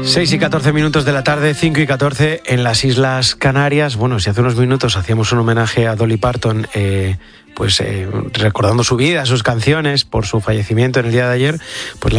6:14 de la tarde, 5:14 en las Islas Canarias. Bueno, si hace unos minutos hacíamos un homenaje a Dolly Parton, recordando su vida, sus canciones, por su fallecimiento en el día de ayer, pues